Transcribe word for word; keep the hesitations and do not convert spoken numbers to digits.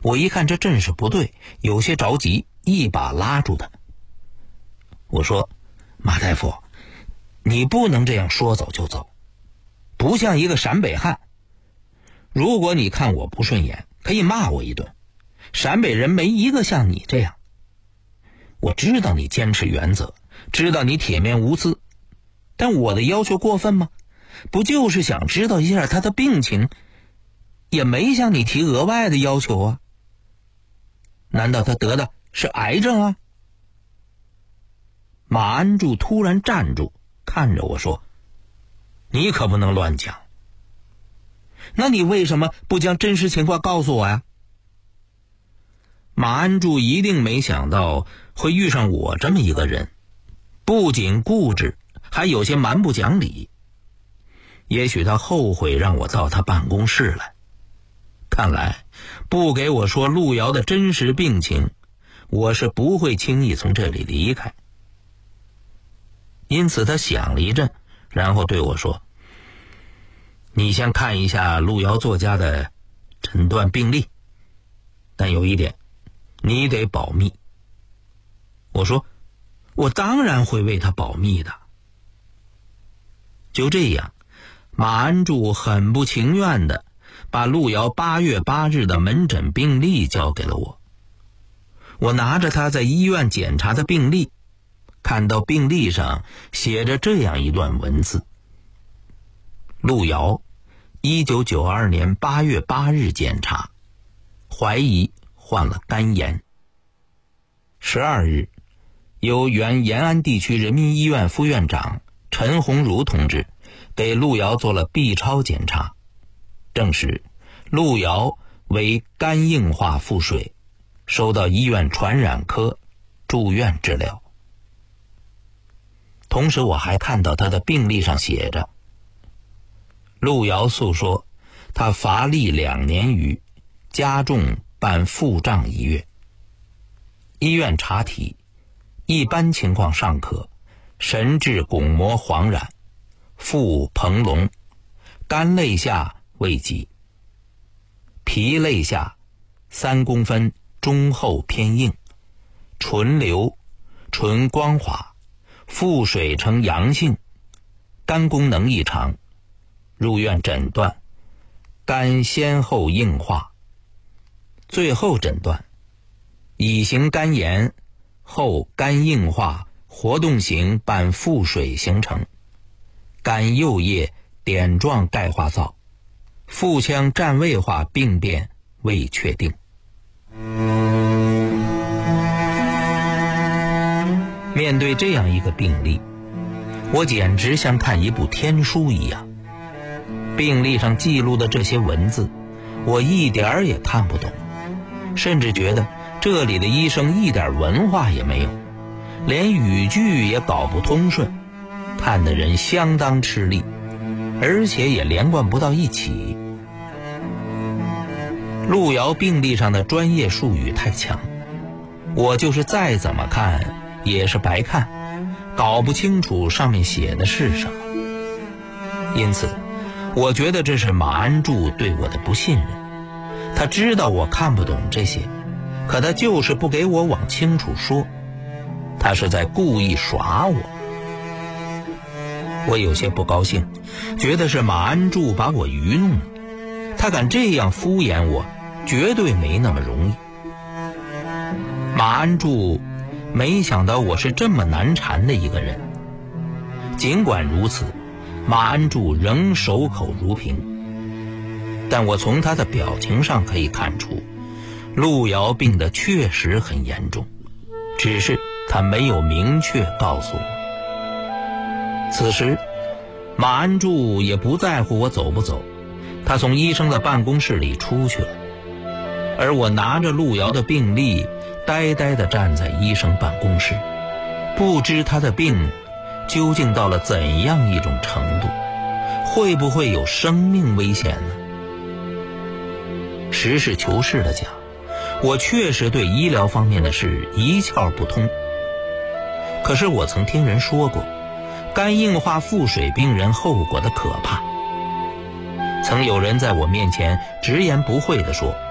我一看这阵势不对，有些着急，一把拉住他。我说：马大夫，你不能这样说走就走，不像一个陕北汉。如果你看我不顺眼，可以骂我一顿，陕北人没一个像你这样。我知道你坚持原则，知道你铁面无私，但我的要求过分吗？不就是想知道一下他的病情，也没向你提额外的要求啊。难道他得的是癌症啊？马安柱突然站住，看着我说：你可不能乱讲。那你为什么不将真实情况告诉我呀？马安柱一定没想到会遇上我这么一个人，不仅固执，还有些蛮不讲理。也许他后悔让我到他办公室来，看来不给我说路遥的真实病情，我是不会轻易从这里离开。因此他想了一阵，然后对我说：你先看一下路遥作家的诊断病历，但有一点你得保密。我说：我当然会为他保密的。就这样，马安柱很不情愿地把路遥八月八日的门诊病历交给了我。我拿着他在医院检查的病历，看到病历上写着这样一段文字：路遥一九九二年八月八日检查，怀疑患了肝炎。十二日，由原延安地区人民医院副院长陈鸿儒同志给路遥做了 B 超检查，证实路遥为肝硬化腹水，收到医院传染科住院治疗。同时我还看到他的病历上写着：路遥诉说他乏力两年余，加重伴腹胀一月。医院查体，一般情况尚可，神志巩膜黄染，腹膨隆，肝肋下未及，脾肋下三公分中厚偏硬，唇流，唇光滑，腹水呈阳性，肝功能异常。入院诊断肝先后硬化，最后诊断乙型肝炎后肝硬化活动型伴腹水形成，肝右叶点状钙化灶，腹腔占位化病变未确定。面对这样一个病例，我简直像看一部天书一样。病历上记录的这些文字，我一点儿也看不懂，甚至觉得这里的医生一点文化也没有，连语句也搞不通顺，看得人相当吃力，而且也连贯不到一起。路遥病历上的专业术语太强，我就是再怎么看也是白看，搞不清楚上面写的是什么。因此我觉得这是马安柱对我的不信任，他知道我看不懂这些，可他就是不给我往清楚说，他是在故意耍我。我有些不高兴，觉得是马安柱把我愚弄了，他敢这样敷衍我，绝对没那么容易。马安柱没想到我是这么难缠的一个人。尽管如此，马安柱仍守口如瓶，但我从他的表情上可以看出，路遥病得确实很严重，只是他没有明确告诉我。此时马安柱也不在乎我走不走，他从医生的办公室里出去了，而我拿着路遥的病历呆呆地站在医生办公室，不知他的病究竟到了怎样一种程度，会不会有生命危险呢？实事求是地讲，我确实对医疗方面的事一窍不通。可是我曾听人说过，肝硬化腹水病人后果的可怕。曾有人在我面前直言不讳地说，